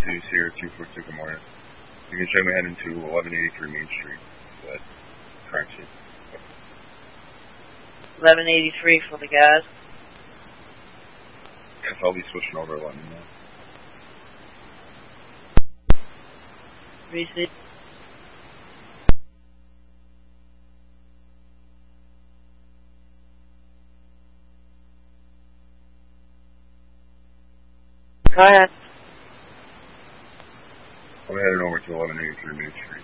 to Sierra 242, good morning. You can show me heading to 1183 Main Street. That crime scene. 1183 for the guys. If I'll be switching over, let me know. Receive. Go ahead. I'm heading over to 1183 Main Street.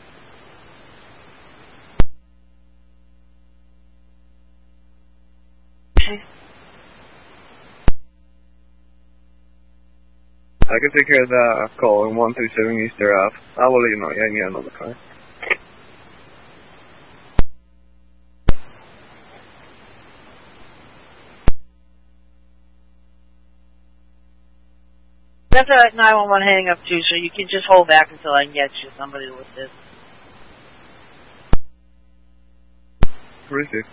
I can take care of that call in 137 Easter Ave. I will let you know. Yeah, I need another car. That's a 911 hang up too, so you can just hold back until I can get you somebody with this. Receive.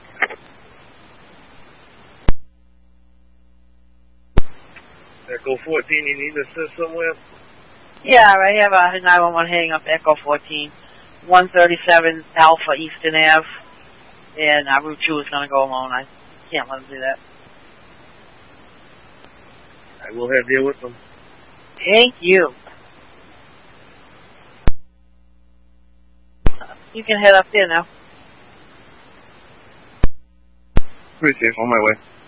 Echo 14, you need to sit somewhere? Yeah, I have a 911 hang up, Echo 14, 137 Alpha Eastern Ave, and Route 2 is going to go alone. I can't let them do that. I will have deal with them. Thank you. You can head up there now. Receive. On my way.